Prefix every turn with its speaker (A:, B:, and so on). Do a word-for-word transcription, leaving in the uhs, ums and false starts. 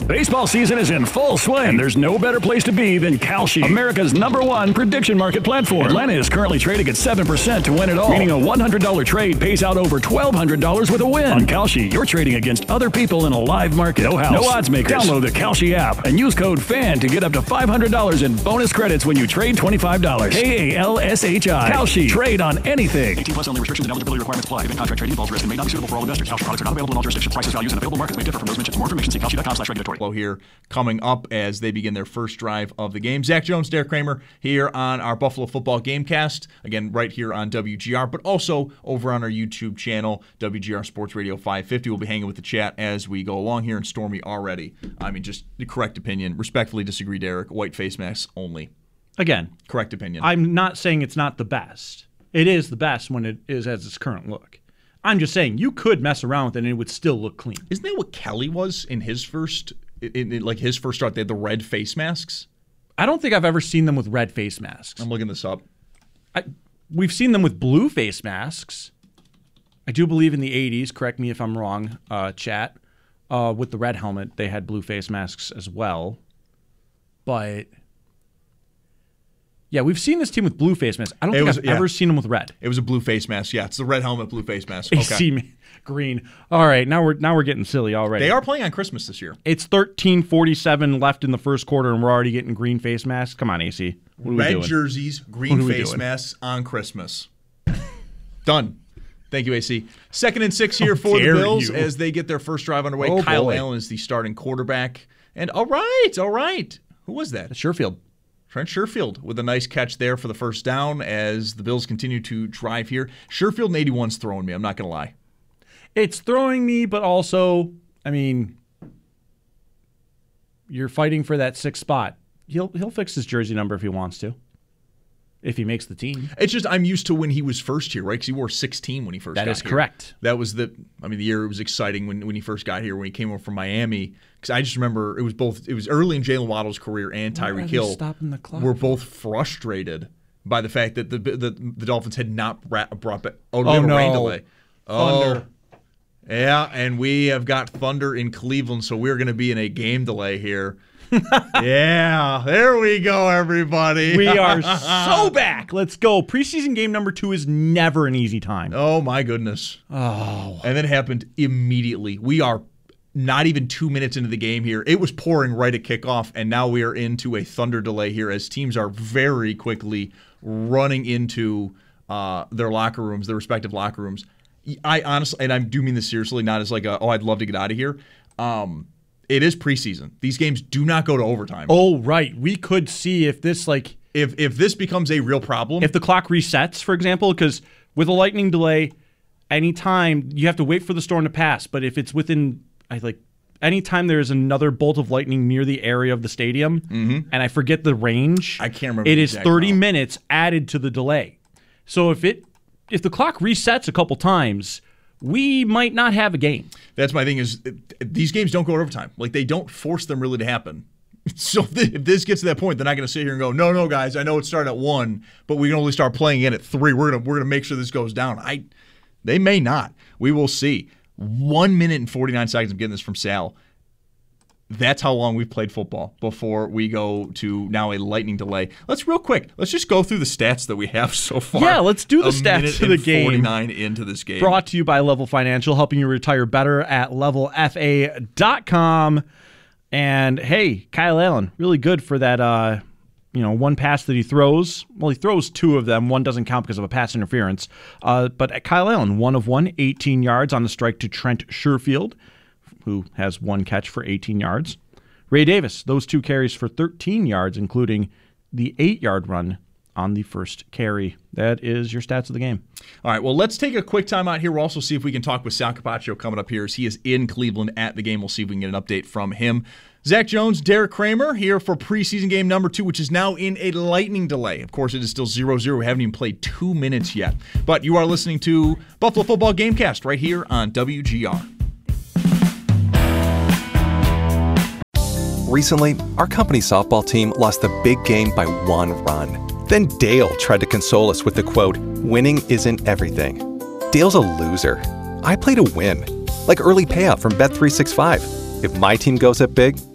A: Baseball season is in full swing, and there's no better place to be than Kalshi, America's number one prediction market platform. Atlanta is currently trading at seven percent to win it all, meaning a one hundred dollars trade pays out over twelve hundred dollars with a win. On Kalshi, you're trading against other people in a live market. No house, no odds makers. Download the Kalshi app and use code FAN to get up to five hundred dollars in bonus credits when you trade twenty-five dollars. K A L S H I. Kalshi. Trade on anything. eighteen plus only. Restrictions and eligibility requirements apply. Event contract trading involves risk and may not be suitable for all investors. Kalshi products are not available in all jurisdictions. Prices, values, and available markets may differ from those mentioned. For more information, see kalshi dot com slash regulatory.
B: Here coming up as they begin their first drive of the game. Zach Jones, Derek Kramer here on our Buffalo Football Gamecast. Again, right here on W G R, but also over on our YouTube channel, W G R Sports Radio five fifty. We'll be hanging with the chat as we go along here. And Stormy already, I mean, just the correct opinion. Respectfully disagree, Derek. White face masks only.
C: Again,
B: correct opinion.
C: I'm not saying it's not the best. It is the best when it is as its current look. I'm just saying you could mess around with it and it would still look clean.
B: Isn't that what Kelly was in his first, in, in, like his first start? They had the red face masks.
C: I don't think I've ever seen them with red face masks.
B: I'm looking this up.
C: I, we've seen them with blue face masks. I do believe in the eighties, correct me if I'm wrong, uh, chat, uh, with the red helmet, they had blue face masks as well. But yeah, we've seen this team with blue face masks. I don't it think was, I've yeah. ever seen them with red.
B: It was a blue face mask. Yeah, it's the red helmet, blue face mask.
C: Okay.
B: A
C: C green. All right, now we're now we're getting silly already.
B: They are playing on Christmas this year.
C: It's thirteen forty-seven left in the first quarter, and we're already getting green face masks. Come on, A C. What are
B: red
C: we doing?
B: jerseys, green face masks on Christmas. Done. Thank you, A C. Second and six here for the Bills you. as they get their first drive underway.
C: Oh,
B: Kyle
C: boy.
B: Allen is the starting quarterback. And all right, all right. Who was that?
C: Sherfield.
B: Trent Sherfield with a nice catch there for the first down as the Bills continue to drive here. Sherfield in eighty-one's throwing me, I'm not going to lie.
C: It's throwing me, but also, I mean, you're fighting for that sixth spot. He'll he'll fix his jersey number if he wants to, if he makes the team.
B: It's just I'm used to when he was first here, right? Because he wore sixteen when he first
C: that
B: got here.
C: That is correct.
B: That was the, I mean, the year it was exciting when, when he first got here, when he came over from Miami. Because I just remember it was both, it was early in Jalen Waddle's career and Tyreek Hill
C: stopping the clock?
B: were both frustrated by the fact that the the, the Dolphins had not brought back, oh,
C: oh no.
B: rain delay.
C: Thunder.
B: Oh, yeah, and we have got thunder in Cleveland, so we're going to be in a game delay here. Yeah, there we go, everybody.
C: We are so back. Let's go. Preseason game number two is never an easy time.
B: Oh, my goodness.
C: Oh.
B: And then it happened immediately. We are not even two minutes into the game here. It was pouring right at kickoff, and now we are into a thunder delay here as teams are very quickly running into uh, their locker rooms, their respective locker rooms. I honestly, and I do mean this seriously, not as like a, oh, I'd love to get out of here. Um, it is preseason. These games do not go to overtime.
C: Oh, right. We could see if this, like...
B: If if this becomes a real problem.
C: If the clock resets, for example, because with a lightning delay, anytime, you have to wait for the storm to pass, but if it's within... I like anytime there's another bolt of lightning near the area of the stadium,
B: mm-hmm.
C: and I forget the range,
B: I can't remember.
C: It is thirty
B: amount.
C: minutes added to the delay. So if it if the clock resets a couple times, we might not have a game.
B: That's my thing is these games don't go to overtime. Like they don't force them really to happen. So if this gets to that point, they're not going to sit here and go, no, no, guys, I know it started at one, but we can only start playing in at three. We're gonna we're gonna make sure this goes down. I they may not. We will see. One minute and forty-nine seconds. I'm getting this from Sal. That's how long we've played football before we go to now a lightning delay. Let's real quick. Let's just go through the stats that we have so far.
C: Yeah, let's do the
B: a
C: stats of the game.
B: forty-nine into this game.
C: Brought to you by Level Financial, helping you retire better at level f a dot com. And hey, Kyle Allen, really good for that. Uh, you know, one pass that he throws. Well, he throws two of them. One doesn't count because of a pass interference. Uh, but Kyle Allen, one of one, eighteen yards on the strike to Trent Sherfield, who has one catch for eighteen yards. Ray Davis, those two carries for thirteen yards, including the eight-yard run on the first carry. That is your stats of the game.
B: All right, well, let's take a quick time out here. We'll also see if we can talk with Sal Capaccio coming up here as he is in Cleveland at the game. We'll see if we can get an update from him. Zach Jones, Derek Kramer here for preseason game number two, which is now in a lightning delay. Of course, it is still zero zero. We haven't even played two minutes yet. But you are listening to Buffalo Football Gamecast right here on W G R.
D: Recently, our company softball team lost the big game by one run. Then Dale tried to console us with the quote, "Winning isn't everything." Dale's a loser. I play to win, like early payout from Bet three sixty-five. If my team goes up big,